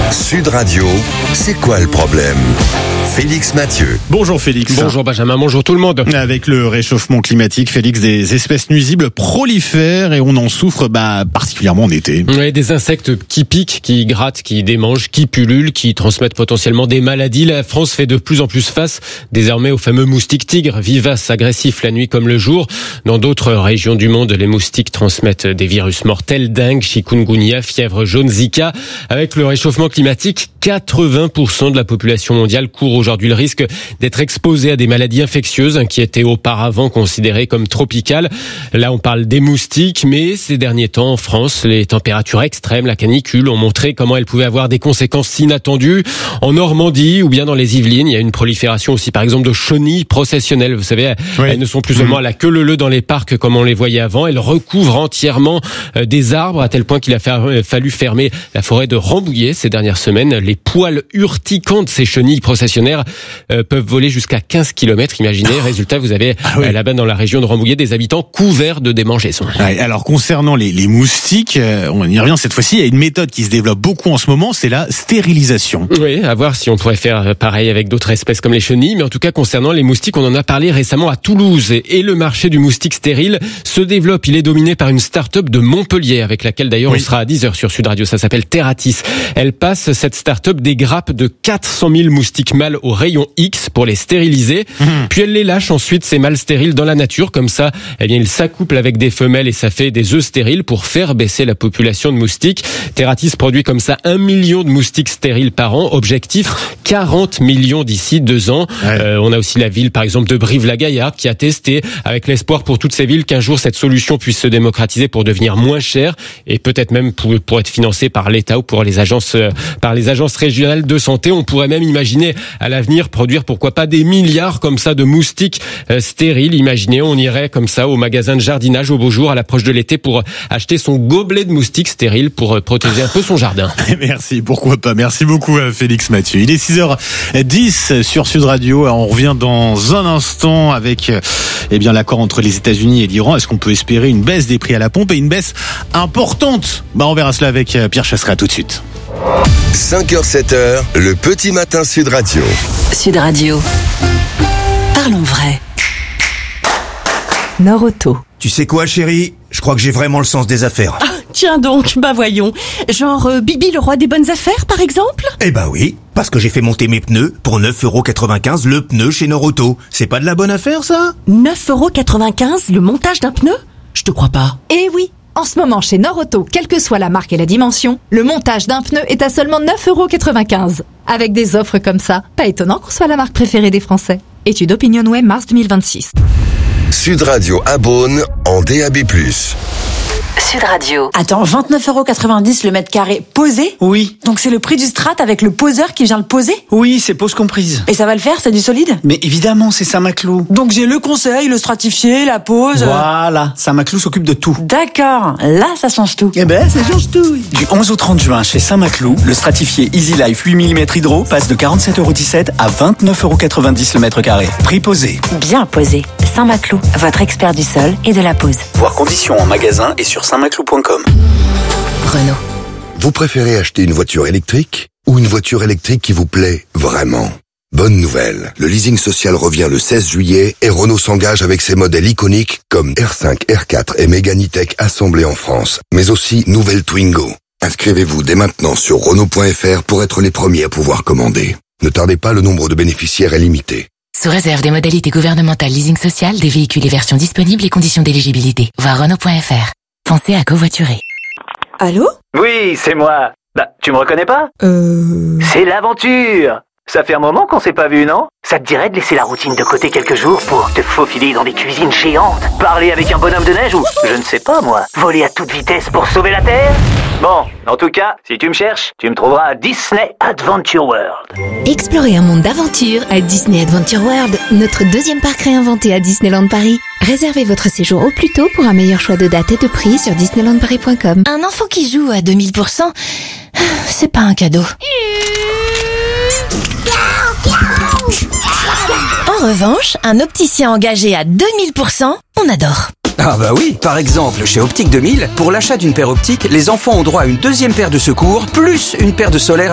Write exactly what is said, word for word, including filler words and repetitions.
Sud Radio, c'est quoi le problème ? Félix Mathieu. Bonjour Félix. Bonjour Benjamin, bonjour tout le monde. Avec le réchauffement climatique, Félix, des espèces nuisibles prolifèrent et on en souffre bah, particulièrement en été. Oui, des insectes qui piquent, qui grattent, qui démangent, qui pullulent, qui transmettent potentiellement des maladies. La France fait de plus en plus face désormais aux fameux moustiques tigres, vivaces, agressifs la nuit comme le jour. Dans d'autres régions du monde, les moustiques transmettent des virus mortels, dengue, chikungunya, fièvre jaune, Zika. Avec le réchauffement climatique, quatre-vingts pour cent de la population mondiale court aujourd'hui le risque d'être exposée à des maladies infectieuses qui étaient auparavant considérées comme tropicales. Là, on parle des moustiques, mais ces derniers temps, en France, les températures extrêmes, la canicule, ont montré comment elles pouvaient avoir des conséquences inattendues. En Normandie ou bien dans les Yvelines, il y a une prolifération aussi, par exemple, de chenilles processionnelles. Vous savez, oui. Elles ne sont plus seulement à la queue leu-leu dans les parcs comme on les voyait avant. Elles recouvrent entièrement des arbres à tel point qu'il a fallu fermer la forêt de Rambouillet ces dernières semaines. Les poils urticants de ces chenilles processionnaires euh, peuvent voler jusqu'à quinze kilomètres, imaginez. Résultat, vous avez ah oui. euh, là-bas dans la région de Rambouillet des habitants couverts de démangeaisons. Ouais, alors concernant les, les moustiques, euh, on y revient cette fois-ci, il y a une méthode qui se développe beaucoup en ce moment, c'est la stérilisation. Oui, à voir si on pourrait faire pareil avec d'autres espèces comme les chenilles, mais en tout cas concernant les moustiques, on en a parlé récemment à Toulouse et le marché du moustique stérile se développe. Il est dominé par une start-up de Montpellier avec laquelle d'ailleurs oui. on sera à dix heures sur Sud Radio, ça s'appelle Terratis. Elle passe, cette start-up, des grappes de quatre cent mille moustiques mâles au rayon X pour les stériliser, mmh. puis elle les lâche ensuite, ces mâles stériles, dans la nature, comme ça, eh bien, ils s'accouplent avec des femelles et ça fait des œufs stériles pour faire baisser la population de moustiques. Terratis produit comme ça un million de moustiques stériles par an, objectif quarante millions d'ici deux ans. Ouais. Euh, on a aussi la ville, par exemple, de Brive-la-Gaillarde qui a testé, avec l'espoir pour toutes ces villes qu'un jour cette solution puisse se démocratiser pour devenir moins chère et peut-être même pour, pour être financée par l'État ou pour les agences, euh, par les agences régionales de santé. On pourrait même imaginer à l'avenir produire, pourquoi pas, des milliards comme ça de moustiques euh, stériles. Imaginez, on irait comme ça au magasin de jardinage au beau jour à l'approche de l'été pour acheter son gobelet de moustiques stériles pour euh, protéger un peu son jardin. Merci, pourquoi pas. Merci beaucoup Félix Mathieu. Il est six heures dix sur Sud Radio. On revient dans un instant avec eh bien l'accord entre les États-Unis et l'Iran. Est-ce qu'on peut espérer une baisse des prix à la pompe et une baisse importante ? Bah on verra cela avec Pierre Chasseret. À tout de suite. cinq heures sept heures, le petit matin Sud Radio. Sud Radio. Parlons vrai. Norauto. Tu sais quoi, chérie ? Je crois que j'ai vraiment le sens des affaires. Ah, tiens donc, bah voyons. Genre euh, Bibi le roi des bonnes affaires, par exemple ? Eh bah oui, parce que j'ai fait monter mes pneus pour neuf euros quatre-vingt-quinze le pneu chez Norauto. C'est pas de la bonne affaire, ça ? neuf euros quatre-vingt-quinze le montage d'un pneu ? Je te crois pas. Eh oui. En ce moment, chez Norauto, quelle que soit la marque et la dimension, le montage d'un pneu est à seulement neuf euros quatre-vingt-quinze. Avec des offres comme ça, pas étonnant qu'on soit la marque préférée des Français. Étude OpinionWay, mars deux mille vingt-six. Sud Radio à Beaune en D A B plus. Sud Radio. Attends, vingt-neuf euros quatre-vingt-dix le mètre carré posé ? Oui. Donc c'est le prix du strat avec le poseur qui vient le poser ? Oui, c'est pose comprise. Et ça va le faire, c'est du solide ? Mais évidemment, c'est Saint-Maclou. Donc j'ai le conseil, le stratifié, la pose... Voilà, Saint-Maclou s'occupe de tout. D'accord, là ça change tout. Eh ben, ça change tout. Du onze au trente juin, chez Saint-Maclou, le stratifié Easy Life huit millimètres hydro passe de quarante-sept euros dix-sept à vingt-neuf euros quatre-vingt-dix le mètre carré. Prix posé. Bien posé. Saint-Maclou, votre expert du sol et de la pose. Voir conditions en magasin et sur saint maclou point com. Renault. Vous préférez acheter une voiture électrique ou une voiture électrique qui vous plaît vraiment ? Bonne nouvelle, le leasing social revient le seize juillet et Renault s'engage avec ses modèles iconiques comme R cinq, R quatre et Mégane E-Tech assemblés en France, mais aussi nouvelle Twingo. Inscrivez-vous dès maintenant sur Renault point F R pour être les premiers à pouvoir commander. Ne tardez pas, le nombre de bénéficiaires est limité. Sous réserve des modalités gouvernementales leasing social, des véhicules et versions disponibles et conditions d'éligibilité. Voir Renault point F R. Pensez à covoiturer. Allô ? Oui, c'est moi. Bah, tu me reconnais pas ? Euh... C'est l'aventure. Ça fait un moment qu'on s'est pas vu, non ? Ça te dirait de laisser la routine de côté quelques jours pour te faufiler dans des cuisines géantes, parler avec un bonhomme de neige ou, je ne sais pas moi, voler à toute vitesse pour sauver la Terre ? Bon, en tout cas, si tu me cherches, tu me trouveras à Disney Adventure World. Explorez un monde d'aventure à Disney Adventure World, notre deuxième parc réinventé à Disneyland Paris. Réservez votre séjour au plus tôt pour un meilleur choix de date et de prix sur disneyland paris point com. Un enfant qui joue à deux mille pour cent, c'est pas un cadeau. En revanche, un opticien engagé à deux mille pour cent, on adore. Ah bah oui, par exemple, chez Optique deux mille, pour l'achat d'une paire optique, les enfants ont droit à une deuxième paire de secours, plus une paire de solaire